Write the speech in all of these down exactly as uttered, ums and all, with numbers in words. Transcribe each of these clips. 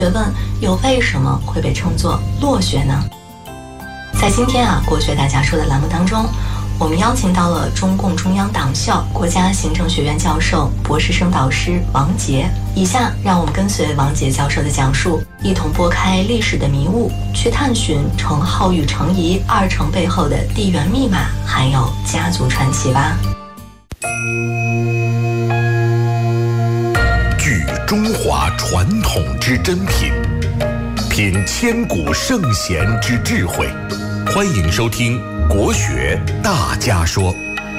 学问又为什么会被称作落学呢？在今天啊，国学大家说的栏目当中，我们邀请到了中共中央党校国家行政学院教授、博士生导师王杰。以下让我们跟随王杰教授的讲述，一同拨开历史的迷雾，去探寻程颢与程颐二程背后的地缘密码，还有家族传奇吧。 聚中华传统之珍品，品千古圣贤之智慧。欢迎收听国学大家说。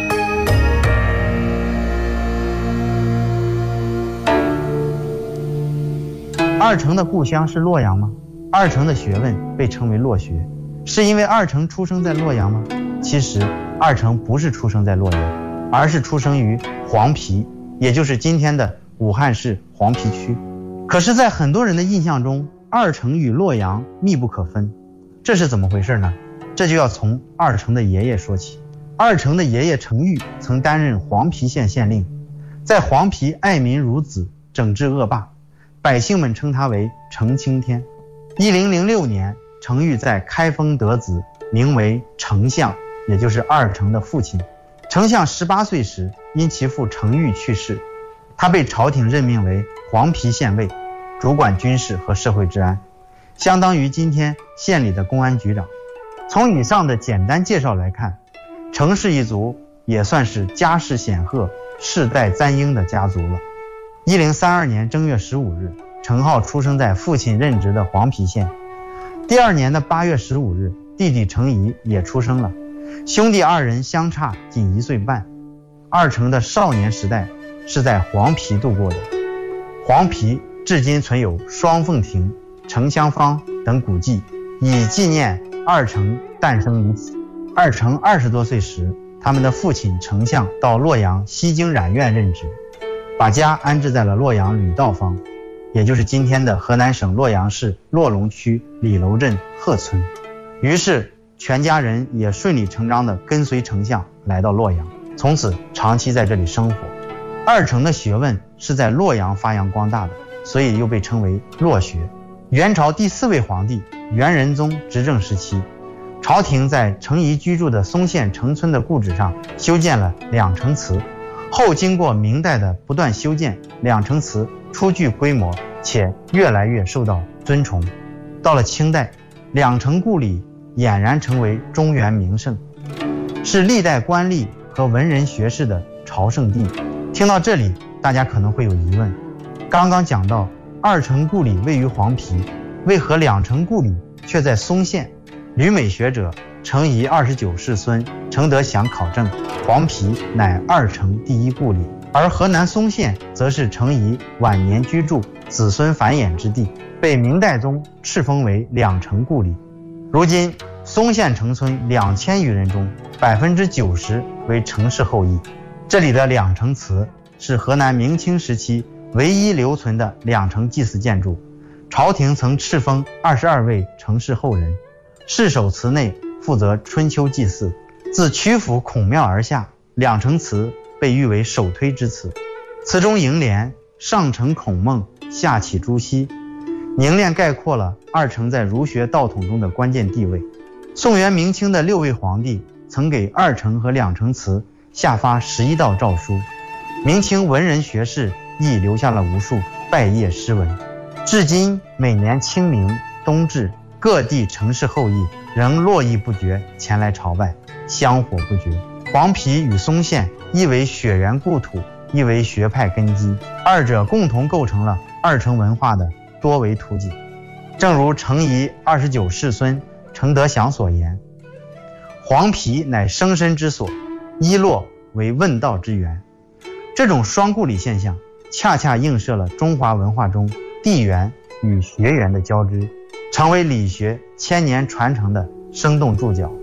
二程的故乡是洛阳吗？二程的学问被称为洛学，是因为二程出生在洛阳吗？其实二程不是出生在洛阳，而是出生于黄陂，也就是今天的武汉市黄陂区。可是在很多人的印象中，二程与洛阳密不可分，这是怎么回事呢？这就要从二程的爷爷说起。二程的爷爷程昱曾担任黄陂县县令，在黄陂爱民如子，整治恶霸，百姓们称他为程青天。一零零六年，程昱在开封得子，名为程相，也就是二程的父亲。程相十八岁时，因其父程昱去世，他被朝廷任命为黄陂县尉，主管军事和社会治安，相当于今天县里的公安局长。从以上的简单介绍来看，程氏一族也算是家世显赫、世代簪缨的家族了。一零三二年正月十五日，程颢出生在父亲任职的黄陂县。第二年的八月十五日，弟弟程颐也出生了，兄弟二人相差仅一岁半。二程的少年时代是在黄陂度过的。黄陂至今存有双凤亭、程香坊等古迹，以纪念二程诞生于此。二程二十多岁时，他们的父亲程相到洛阳西京染院任职，把家安置在了洛阳吕道坊，也就是今天的河南省洛阳市洛龙区李楼镇贺村。于是全家人也顺理成章地跟随程相来到洛阳，从此长期在这里生活。二程的学问是在洛阳发扬光大的，所以又被称为洛学。元朝第四位皇帝元仁宗执政时期，朝廷在程颐居住的松县程村的故址上修建了两程祠，后经过明代的不断修建，两程祠初具规模，且越来越受到尊崇。到了清代，两程故里俨然成为中原名胜，是历代官吏和文人学士的朝圣地。听到这里，大家可能会有疑问，刚刚讲到二程故里位于黄陂，为何两程故里却在松县？旅美学者程颐二十九世孙程德祥考证，黄陂乃二程第一故里，而河南嵩县则是程颐晚年居住、子孙繁衍之地，被明代宗敕封为两程故里。如今嵩县程村两千余人中，百分之九十为程氏后裔。这里的两程祠是河南明清时期唯一留存的两程祭祀建筑，朝廷曾敕封二十二位程氏后人，世守祠内负责春秋祭祀。自曲阜孔庙而下，两程祠被誉为首推之祠。祠中楹联上承孔孟，下启朱熹，凝练概括了二程在儒学道统中的关键地位。宋元明清的六位皇帝曾给二程和两程祠下发十一道诏书，明清文人学士亦留下了无数拜谒诗文。至今每年清明、冬至，各地程氏后裔仍络绎不绝前来朝拜，香火不绝。黄陂与松县亦为血缘故土，亦为学派根基，二者共同构成了二程文化的多维图景。正如程颐二十九世孙程德祥所言，黄陂乃生身之所，伊洛为问道之源。这种双故里现象恰恰映射了中华文化中地缘与学缘的交织，成为理学千年传承的生动注脚。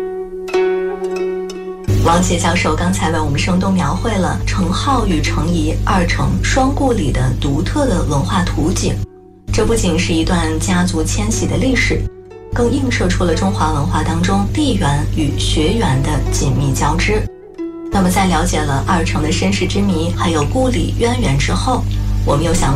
王杰教授刚才为我们生动描绘了程颢与程颐二程双故里的独特的文化图景。这不仅是一段家族迁徙的历史，更映射出了中华文化当中地缘与学缘的紧密交织。那么在了解了二程的身世之谜还有故里渊源之后，我们又想问，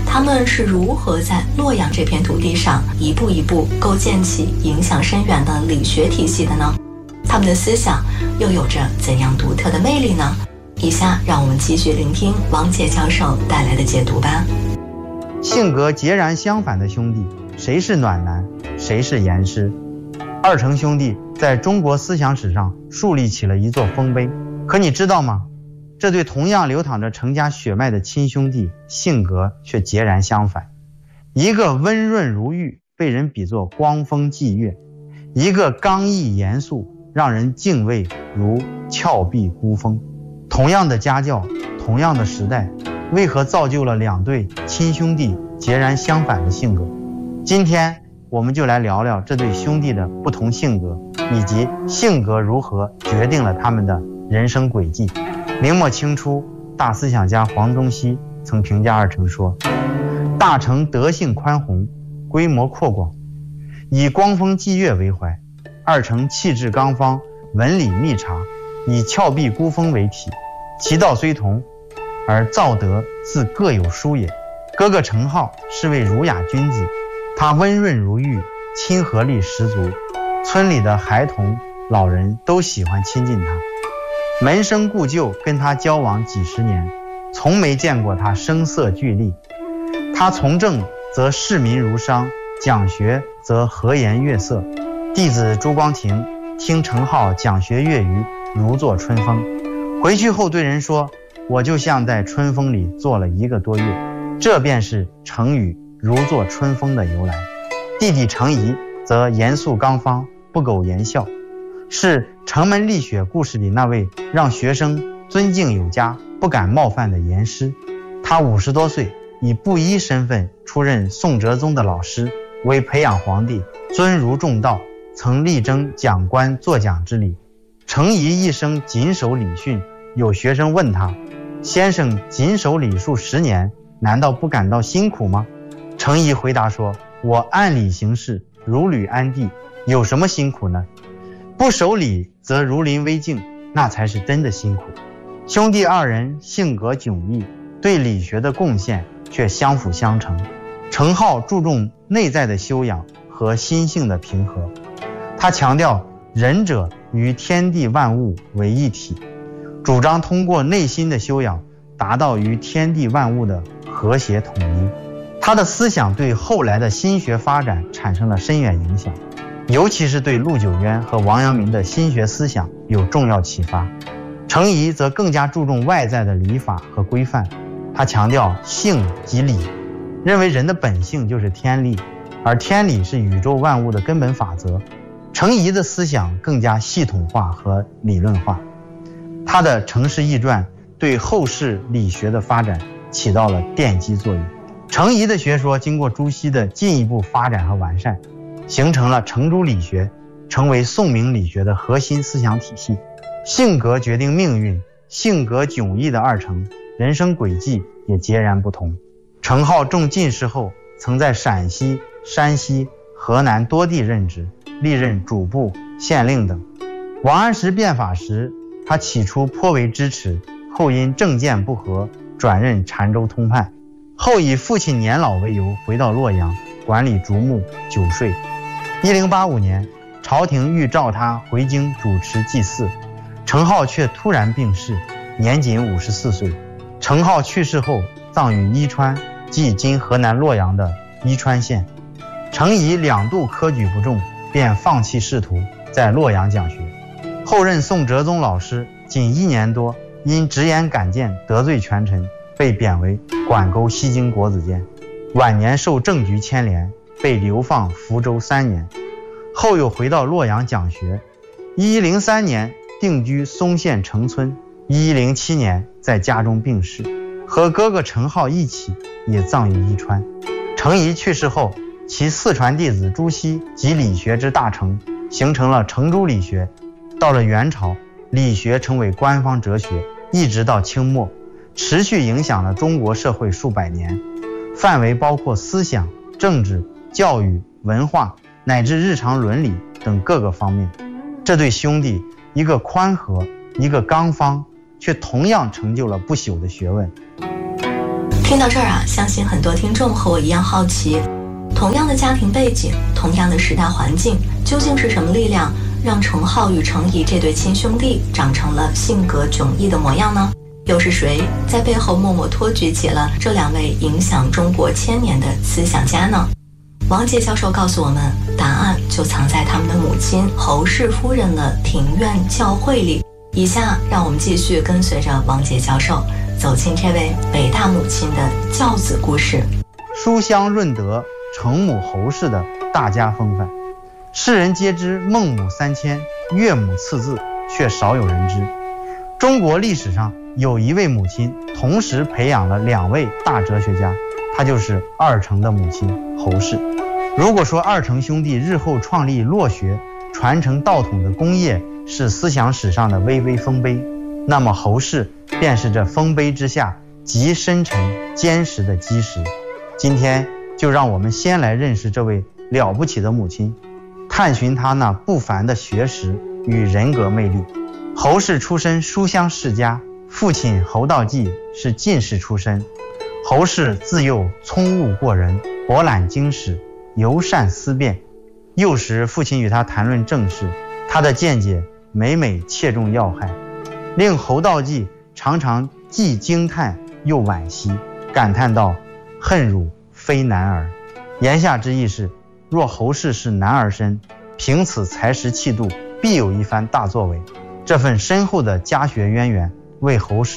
他们是如何在洛阳这片土地上一步一步构建起影响深远的理学体系的呢？他们的思想又有着怎样独特的魅力呢？以下让我们继续聆听王杰教授带来的解读吧。 性格截然相反的兄弟，谁是暖男，谁是严师？二程兄弟在中国思想史上树立起了一座丰碑，可你知道吗？这对同样流淌着程家血脉的亲兄弟，性格却截然相反。一个温润如玉，被人比作光风霁月；一个刚毅严肃，让人敬畏如峭壁孤峰。同样的家教，同样的时代，为何造就了两对亲兄弟截然相反的性格？今天我们就来聊聊这对兄弟的不同性格，以及性格如何决定了他们的人生轨迹。明末清初，大思想家黄宗羲曾评价二程说：大程德性宽宏，规模扩广，以光风霁月为怀；二程气质刚方，文理密察，以峭壁孤峰为体。其道虽同，而造德自各有殊也。哥哥程颢是位儒雅君子，他温润如玉，亲和力十足，村里的孩童老人都喜欢亲近他。门生故旧跟他交往几十年，从没见过他声色俱厉。他从政则视民如商，讲学则和颜悦色。弟子朱光庭听程颢讲学粤语，如坐春风。回去后对人说：我就像在春风里坐了一个多月。这便是成语如坐春风的由来。弟弟程颐则严肃刚方，不苟言笑，是程门立雪故事里那位让学生尊敬有加，不敢冒犯的严师。他五十多岁，以布衣身份出任宋哲宗的老师，为培养皇帝尊儒重道，曾力争讲官作讲之礼。程颐一生谨守礼训，有学生问他：先生谨守礼数十年，难道不感到辛苦吗？程颐回答说：我按理行事，如履安地，有什么辛苦呢？不守礼则如临危境，那才是真的辛苦。兄弟二人性格迥异，对理学的贡献却相辅相成。程颢注重内在的修养和心性的平和，他强调仁者与天地万物为一体，主张通过内心的修养达到与天地万物的和谐统一。他的思想对后来的心学发展产生了深远影响，尤其是对陆九渊和王阳明的心学思想有重要启发。程颐则更加注重外在的礼法和规范，他强调性即理，认为人的本性就是天理，而天理是宇宙万物的根本法则。程颐的思想更加系统化和理论化，他的《程氏易传》对后世理学的发展起到了奠基作用。程颐的学说经过朱熹的进一步发展和完善，形成了程朱理学，成为宋明理学的核心思想体系。性格决定命运，性格迥异的二程，人生轨迹也截然不同。程颢中进士后，曾在陕西、山西、河南多地任职，历任主簿、县令等。王安石变法时，他起初颇为支持，后因政见不合，转任澶州通判，后以父亲年老为由回到洛阳，管理竹木、酒税。一零八五年，朝廷欲召他回京主持祭祀，程颢却突然病逝，年仅五十四岁。程颢去世后，葬于伊川，即今河南洛阳的伊川县。程颐两度科举不中，便放弃仕途，在洛阳讲学。后任宋哲宗老师，仅一年多，因直言敢谏得罪权臣，被贬为管沟西京国子监。晚年受政局牵连，被流放福州三年，后又回到洛阳讲学。一一零三年定居松县城村，一一零七年在家中病逝，和哥哥程颢一起也葬于伊川。程颐去世后，其四传弟子朱熹及理学之大成，形成了程朱理学。到了元朝，理学成为官方哲学，一直到清末，持续影响了中国社会数百年，范围包括思想、政治、教育、文化乃至日常伦理等各个方面。这对兄弟，一个宽和，一个刚方，却同样成就了不朽的学问。 听到这儿啊，相信很多听众和我一样好奇，同样的家庭背景，同样的时代环境，究竟是什么力量让程浩与程颐这对亲兄弟长成了性格迥异的模样呢？又是谁在背后默默托举起了这两位影响中国千年的思想家呢？王杰教授告诉我们，答案就藏在他们的母亲侯氏夫人的庭院教诲里。以下让我们继续跟随着王杰教授走进这位伟大母亲的教子故事。 书香润德，程母侯氏的大家风范，世人皆知孟母三迁，岳母刺字，却少有人知。中国历史上有一位母亲同时培养了两位大哲学家，她就是二程的母亲侯氏。如果说二程兄弟日后创立洛学，传承道统的功业是思想史上的巍巍丰碑，那么侯氏便是这丰碑之下极深沉坚实的基石。今天就让我们先来认识这位了不起的母亲，探寻她那不凡的学识与人格魅力。侯氏出身书香世家，父亲侯道济是进士出身。侯氏自幼聪悟过人，博览经史，尤善思辨。幼时父亲与他谈论政事，他的见解每每切中要害，令侯道济常常既惊叹又惋惜，感叹道：恨汝非男儿。言下之意是，若侯氏是男儿身，凭此才识气度，必有一番大作为。这份深厚的家学渊源为侯氏